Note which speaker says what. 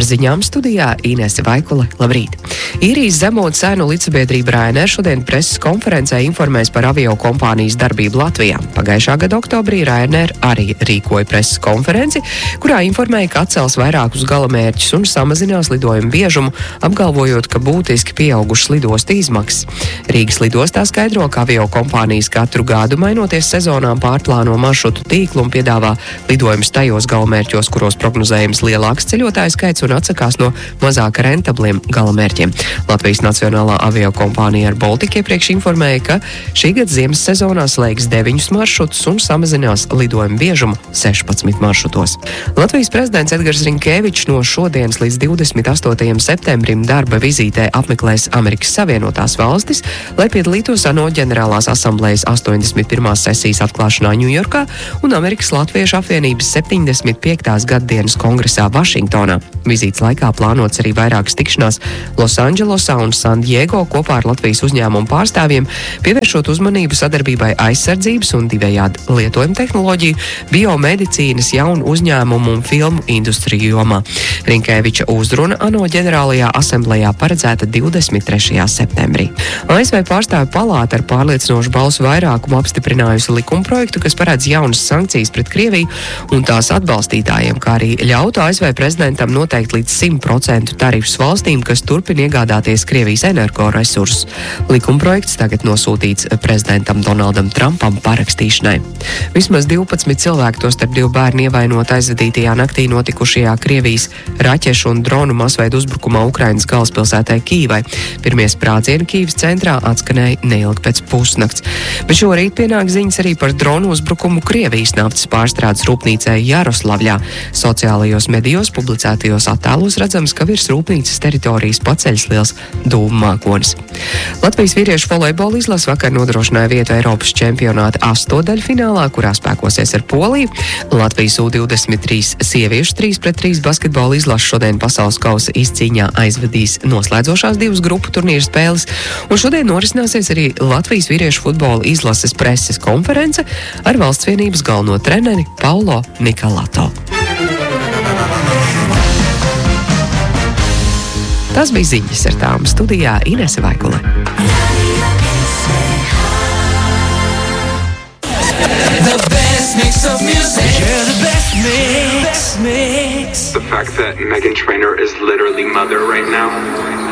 Speaker 1: Ar ziņām studijā Inese Vaikule. Labrīt! Īrijas zemotu cēnu līdzsabiedrība Ryanair šodien preses konferencē informēs par avio kompānijas darbību Latvijā. Pagājušā gada oktobrī Ryanair arī rīkoja preses konferenci, kurā informēja, ka atcels vairākus galamērķus un samazinās lidojumu biežumu, apgalvojot, ka būtiski pieaugušas lidostu izmaksas. Rīgas lidostā skaidro, ka avio kompānijas katru gadu mainoties sezonām pārplāno maršrutu tīklu un piedāvā lidojumus tajos galamērķos, kuros prognozējams lielāks ceļotāju skaits un atsakās no mazāk rentabliem galamērķiem. Latvijas Nacionālā avio kompānija Air Baltica iepriekš informēja, ka šī gada ziemas sezonā slēgs 9 maršrutus un samazinās lidojumu biežumu 16 maršrutos. Latvijas prezidents Edgars Rinkēvičs no šodienas līdz 28. septembrim darba vizītē apmeklēs Amerikas Savienotās valstis, lai piedalītos ANO ģenerālās asamblējas 81. sesijas atklāšanā Ņujorkā un Amerikas Latviešu apvienības 75. gaddienas kongresā Vašingtonā. Vizītes laikā plānots arī vairākas tikšanās Losandželosā un San Diego kopā ar Latvijas uzņēmumu pārstāvjiem, pievēršot uzmanību sadarbībai aizsardzības un divējādu lietojumu tehnoloģiju, biomedicīnas, jaunu uzņēmumu un filmu industriju jomā. Rinkēviča uzruna ANO ģenerālajā asamblējā paredzēta 23. septembrī. ASV pārstāvju palāta ar pārliecinošu balsu vairākumu apstiprinājusi likumprojektu, kas paredz jaunas sankcijas pret Krieviju un tās atbalstītājiem, kā arī ļautu ASV prezidentam noteikt līdz 100% tarifus valstīm, kas turpina iegādāties Krievijas energoresursus. Likumprojekts tagad nosūtīts prezidentam Donaldam Trumpam parakstīšanai. Vismaz 12 cilvēki, tostarp 2 bērni, ievainoti aizvadītajā naktī notikušajā Krievijas raķešu un dronu masveida uzbrukumā Ukrainas galvaspilsētai Kīvai. Pirmie sprādzieni Kīvas centrā atskanēja neilgi pēc pusnakts. Bet šorīt pienāk ziņas arī par dronu uzbrukumu Krievijas naftas pārstrādes rūpnīcai Jaroslavļā. Sociālajos medijos publicētajos attēlos redzams, ka virs rūpnīcas teritorijas paceļas liels dūmu mākonis. Latvijas vīriešu volejbola izlase vakar nodrošināja vietu Eiropas čempionāta astotdaļfinālā, kurā spēkosies ar Poliju. Latvijas U23 sieviešu 3-3 basketbola izlase šodien pasaules kausa izcīņā aizvadīs noslēdzošās 2 grupu turnīru spēles, un šodien norisināsies arī Latvijas vīriešu futbola izlases preses konference ar valsts vienības galveno treneri Paulo Nikolato. Tas bija ziņas, ar tām studijā Inese Vaikule.
Speaker 2: The best mix of music. Yeah, the best mix.
Speaker 3: The fact that Meghan Trainor is literally mother right now.